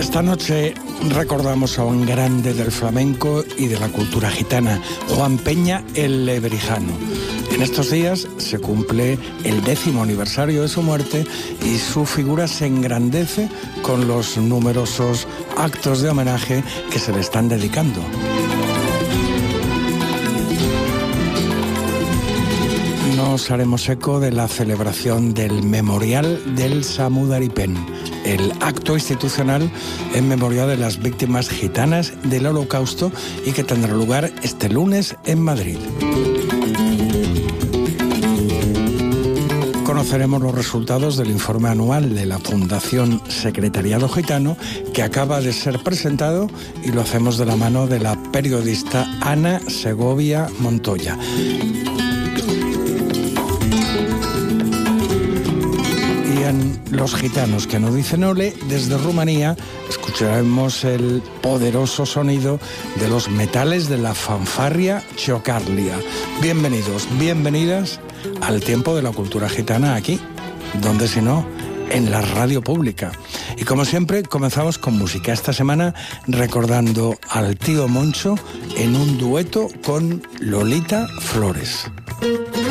Esta noche recordamos a un grande del flamenco y de la cultura gitana, Juan Peña el Lebrijano. En estos días se cumple el 10º aniversario de su muerte y su figura se engrandece con los numerosos actos de homenaje que se le están dedicando. Nos haremos eco de la celebración del Memorial del Samudaripen, el acto institucional en memoria de las víctimas gitanas del Holocausto y que tendrá lugar este lunes en Madrid. Conoceremos los resultados del informe anual de la Fundación Secretariado Gitano, que acaba de ser presentado, y lo hacemos de la mano de la periodista Ana Segovia Montoya. Y en Los Gitanos que no dicen ole, desde Rumanía, escucharemos el poderoso sonido de los metales de la fanfarria Ciocarlia. Bienvenidos, bienvenidas al tiempo de la cultura gitana aquí, donde si no, en la radio pública. Y como siempre, comenzamos con música. Esta semana recordando al tío Moncho en un dueto con Lolita Flores.